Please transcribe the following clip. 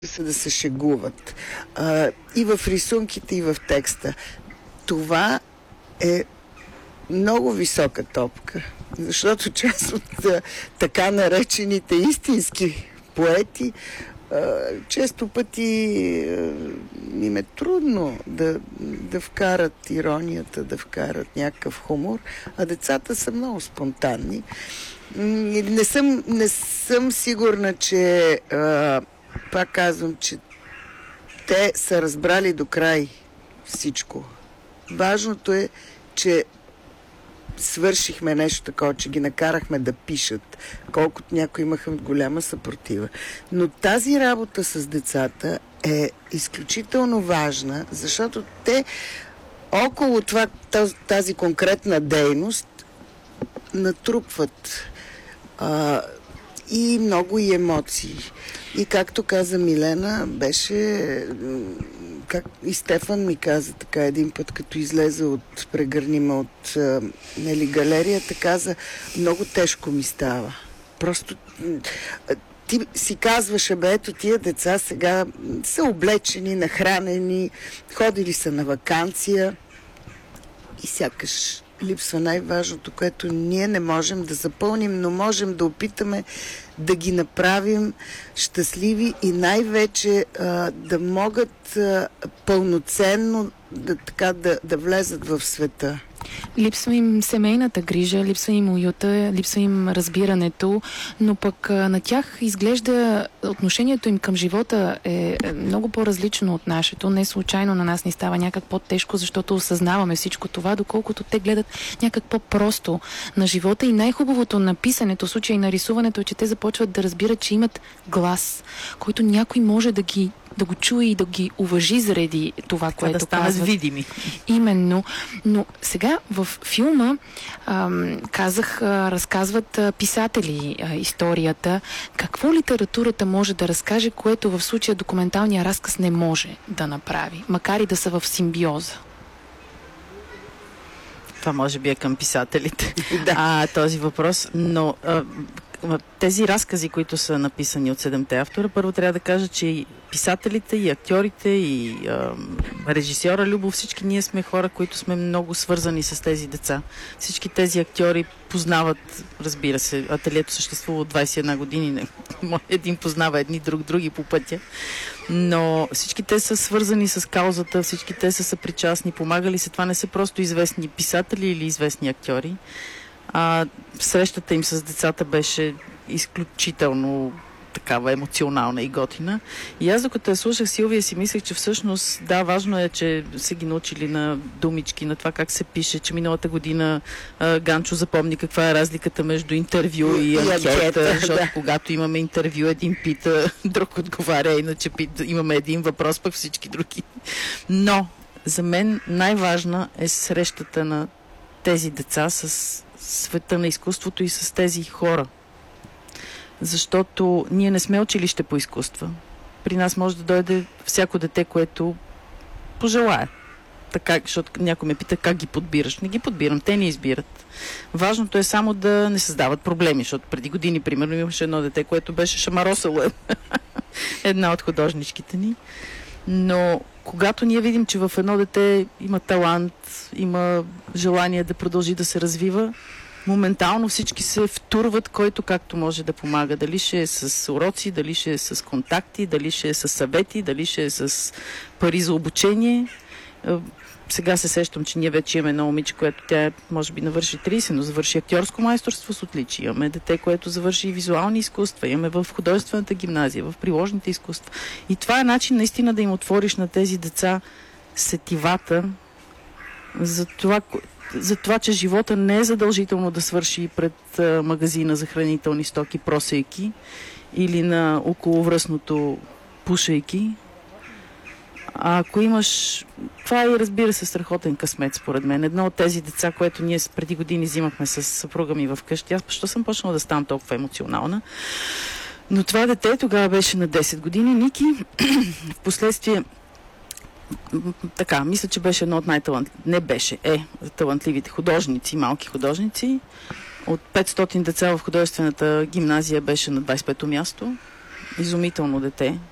се да се шегуват. И в рисунките, и в текста. Това е много висока топка, защото част от така наречените истински поети често пъти им е трудно да вкарат иронията, да вкарат някакъв хумор, а децата са много спонтанни. Не съм сигурна, че пак казвам, че те са разбрали до край всичко. Важното е, че свършихме нещо такова, че ги накарахме да пишат, колкото някои имаха голяма съпротива. Но тази работа с децата е изключително важна, защото те около това, тази конкретна дейност натрупват и много и емоции. И както каза Милена, беше... И Стефан ми каза така един път, като излезе от прегърнима от галерията, каза, много тежко ми става. Просто ти си казваш, ето тия деца сега са облечени, нахранени, ходили са на ваканция и сякаш липсва най-важното, което ние не можем да запълним, но можем да опитаме да ги направим щастливи и най-вече да могат пълноценно да влезат в света. Липсва им семейната грижа, липсва им уюта, липсва им разбирането, но пък на тях изглежда отношението им към живота е много по-различно от нашето. Не случайно на нас ни става някак по-тежко, защото осъзнаваме всичко това, доколкото те гледат някак по-просто на живота. И най-хубавото на писането, в случай на рисуването, е, че те започват да разбират, че имат глас, който някой може да го чуе и да ги уважи заради това, което да станат видими. Именно. Но сега в филма разказват писатели историята. Какво литературата може да разкаже, което в случая документалния разказ не може да направи, макар и да са в симбиоза? Това може би е към писателите. Да. Този въпрос. Но тези разкази, които са написани от 7-те автора, първо трябва да кажа, че и писателите, и актьорите, и режисьора Любо, всички ние сме хора, които сме много свързани с тези деца. Всички тези актьори познават, разбира се, ателието съществува от 21 години, един познава едни, други по пътя, но всички те са свързани с каузата, всички те са съпричастни, помагали се. Това не са просто известни писатели или известни актьори. Срещата им с децата беше изключително такава емоционална и готина. И аз, докато я слушах Силвия, си мислех, че всъщност, да, важно е, че са ги научили на думички, на това как се пише, че миналата година Ганчо запомни каква е разликата между интервю и анкета, защото когато имаме интервю, един пита, друг отговаря, иначе имаме един въпрос, пък всички други. Но за мен най-важна е срещата на тези деца с света на изкуството и с тези хора. Защото ние не сме училище по изкуства. При нас може да дойде всяко дете, което пожелае. Така, защото някой ме пита как ги подбираш. Не ги подбирам, те не избират. Важното е само да не създават проблеми, защото преди години, примерно, имаше едно дете, което беше шамаросало една от художничките ни. Но когато ние видим, че в едно дете има талант, има желание да продължи да се развива, моментално всички се втурват, който както може да помага. Дали ще е с уроци, дали ще е с контакти, дали ще е с съвети, дали ще е с пари за обучение. Сега се сещам, че ние вече имаме едно момиче, което тя може би навърши 30, но завърши актьорско майсторство с отличие. Имаме дете, което завърши и визуални изкуства. Имаме в художествената гимназия, в приложните изкуства. И това е начин наистина да им отвориш на тези деца сетивата за това, че живота не е задължително да свърши пред магазина за хранителни стоки, просейки или на околовръстното пушейки. А ако имаш... Това е, разбира се, страхотен късмет, според мен. Едно от тези деца, което ние преди години взимахме с съпруга ми в къщи. Аз защо съм почнала да ставам толкова емоционална? Но това дете тогава беше на 10 години. Ники впоследствие мисля, че беше едно от талантливите художници, малки художници. От 500 деца в художествената гимназия беше на 25-то място. Изумително дете.